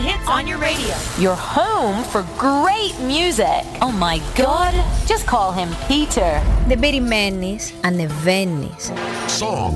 hits on your radio. Your home for great music. Oh my God. Just call him Peter. Δεν περιμένεις, ανεβαίνεις. Song